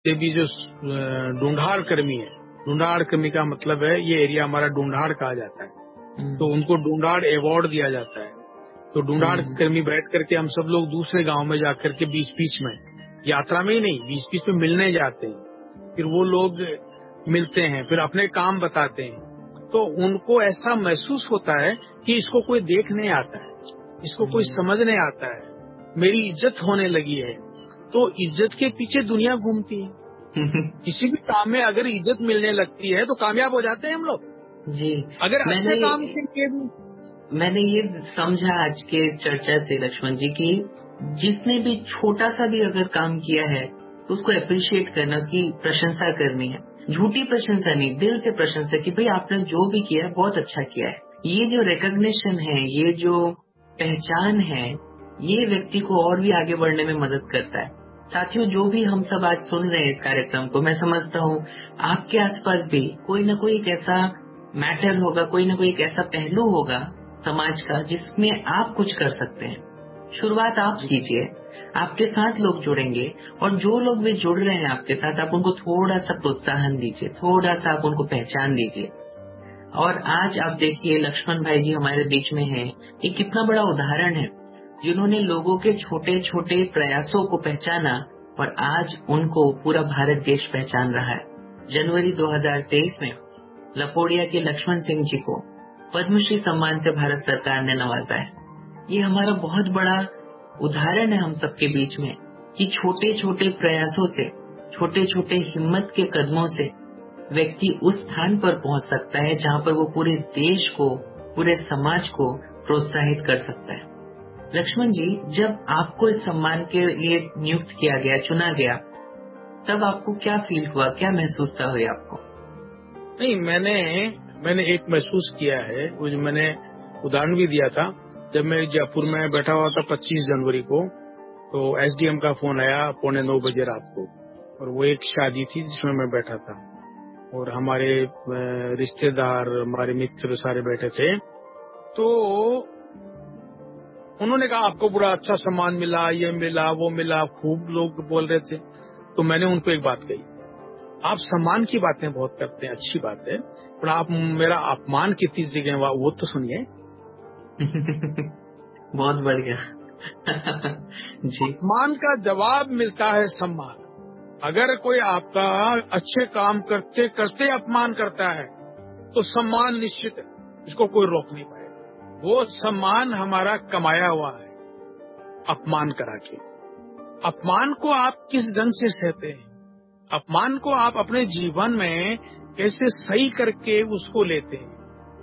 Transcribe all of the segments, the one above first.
ये भी जो ढूंढाड़ कर्मी है, ढूंढाड़ कर्मी का मतलब है ये एरिया हमारा ढूंढाड़ कहा जाता है, तो उनको ढूंढाड़ अवार्ड दिया जाता है। तो ढूंढाड़ कर्मी बैठ करके हम सब लोग दूसरे गांव में जाकर के बीच बीच में, यात्रा में ही नहीं, बीच बीच में मिलने जाते हैं। फिर वो लोग मिलते हैं, फिर अपने काम बताते हैं, तो उनको ऐसा महसूस होता है कि इसको कोई देख नहीं आता है, इसको कोई समझ नहीं आता है, मेरी इज्जत होने लगी है। तो इज्जत के पीछे दुनिया घूमती है। किसी भी काम में अगर इज्जत मिलने लगती है तो कामयाब हो जाते हैं हम लोग जी। अगर अच्छे काम के भी। मैंने ये समझा आज के इस चर्चा से लक्ष्मण जी की जिसने भी छोटा सा भी अगर काम किया है तो उसको अप्रिशिएट करना, उसकी प्रशंसा करनी है, झूठी प्रशंसा नहीं, दिल से प्रशंसा कि भाई आपने जो भी किया है बहुत अच्छा किया है। ये जो रिकॉग्निशन है, ये जो पहचान है, ये व्यक्ति को और भी आगे बढ़ने में मदद करता है। साथियों, जो भी हम सब आज सुन रहे हैं इस कार्यक्रम को, मैं समझता हूँ आपके आसपास भी कोई ना कोई एक ऐसा मैटर होगा, कोई ना कोई एक ऐसा पहलू होगा समाज का जिसमें आप कुछ कर सकते हैं। शुरुआत आप कीजिए, आपके साथ लोग जुड़ेंगे, और जो लोग भी जुड़ रहे हैं आपके साथ, आप उनको थोड़ा सा प्रोत्साहन दीजिए, थोड़ा सा आप उनको पहचान दीजिए। और आज आप देखिए लक्ष्मण भाई जी हमारे बीच में हैं, ये कितना बड़ा उदाहरण है, जिन्होंने लोगों के छोटे छोटे प्रयासों को पहचाना और आज उनको पूरा भारत देश पहचान रहा है। जनवरी 2023 में लपोड़िया के लक्ष्मण सिंह जी को पद्मश्री सम्मान से भारत सरकार ने नवाजा है। ये हमारा बहुत बड़ा उदाहरण है हम सबके बीच में कि छोटे छोटे प्रयासों से, छोटे छोटे हिम्मत के कदमों से व्यक्ति उस स्थान पर पहुंच सकता है जहां पर वो पूरे देश को, पूरे समाज को प्रोत्साहित कर सकता है। लक्ष्मण जी, जब आपको इस सम्मान के लिए नियुक्त किया गया, चुना गया, तब आपको क्या फील हुआ, क्या महसूसता हुई आपको? नहीं, मैंने एक महसूस किया है, वो जो मैंने उदाहरण भी दिया था। जब मैं जयपुर में बैठा हुआ था 25 जनवरी को, तो एसडीएम का फोन आया 9:15 रात को, और वो एक शादी थी जिसमें मैं बैठा था, और हमारे रिश्तेदार, हमारे मित्र सारे बैठे थे। तो उन्होंने कहा आपको बड़ा अच्छा सम्मान मिला, ये मिला, वो मिला, खूब लोग बोल रहे थे। तो मैंने उनको एक बात कही, आप सम्मान की बातें बहुत करते हैं, अच्छी बात है, पर आप मेरा अपमान कितनी जगह हुआ वो तो सुनिए। बहुत बढ़िया। जी। अपमान का जवाब मिलता है सम्मान। अगर कोई आपका अच्छे काम करते करते अपमान करता है तो सम्मान निश्चित है, इसको कोई रोक नहीं पाएगा। वो सम्मान हमारा कमाया हुआ है, अपमान करा के। अपमान को आप किस ढंग से सहते हैं, अपमान को आप अपने जीवन में कैसे सही करके उसको लेते हैं,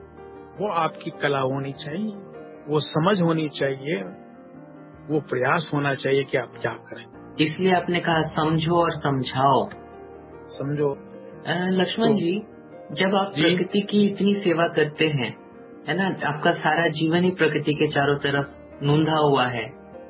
वो आपकी कला होनी चाहिए, वो समझ होनी चाहिए, वो प्रयास होना चाहिए कि आप क्या करें। इसलिए आपने कहा समझो और समझाओ। समझो। लक्ष्मण जी, जब आप प्रकृति की इतनी सेवा करते हैं, है ना, आपका सारा जीवन ही प्रकृति के चारों तरफ नूंधा हुआ है,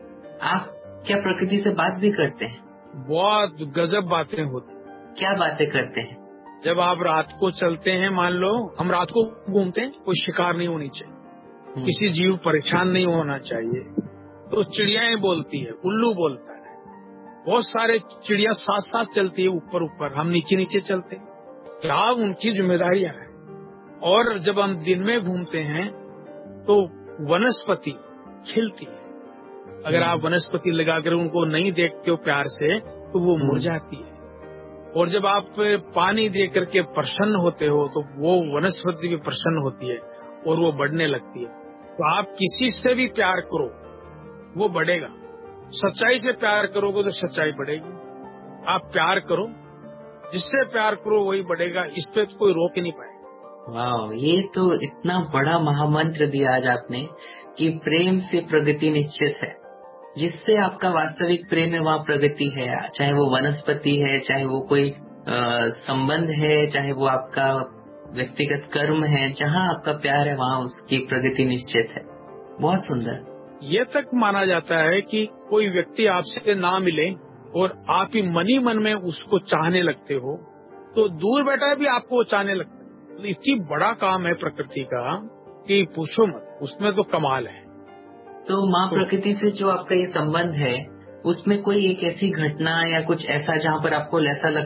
आप क्या प्रकृति से बात भी करते हैं? बहुत गजब बातें होती। क्या बातें करते हैं? जब आप रात को चलते हैं, मान लो हम रात को घूमते हैं, कोई शिकार नहीं होनी चाहिए, किसी जीव परेशान नहीं होना चाहिए, तो चिड़ियाएं बोलती है, उल्लू बोलता है, बहुत सारे चिड़िया साथ साथ चलती है, ऊपर ऊपर, हम नीचे नीचे चलते हैं, क्या उनकी जिम्मेदारियां हैं। और जब हम दिन में घूमते हैं तो वनस्पति खिलती है, अगर आप वनस्पति लगाकर उनको नहीं देखते हो प्यार से तो वो मुरझाती है, और जब आप पानी दे करके प्रसन्न होते हो तो वो वनस्पति भी प्रसन्न होती है और वो बढ़ने लगती है। तो आप किसी से भी प्यार करो वो बढ़ेगा, सच्चाई से प्यार करोगे तो सच्चाई बढ़ेगी। आप प्यार करो, जिससे प्यार करो वही बढ़ेगा, इस पे तो कोई रोक ही नहीं पाएगा। वाह, ये तो इतना बड़ा महामंत्र दिया आज आपने कि प्रेम से प्रगति निश्चित है। जिससे आपका वास्तविक प्रेम है वहाँ प्रगति है, चाहे वो वनस्पति है, चाहे वो कोई संबंध है, चाहे वो आपका व्यक्तिगत कर्म है, जहाँ आपका प्यार है वहाँ उसकी प्रगति निश्चित है। बहुत सुंदर। ये तक माना जाता है कि कोई व्यक्ति आपसे ना मिले और आप ही मन में उसको चाहने लगते हो तो दूर बैठा भी आपको चाहने लगता है। इतनी बड़ा काम है प्रकृति का कि पूछो मत, उसमें तो कमाल है। तो माँ प्रकृति से जो आपका ये संबंध है, उसमें कोई एक ऐसी घटना या कुछ ऐसा जहाँ पर आपको ऐसा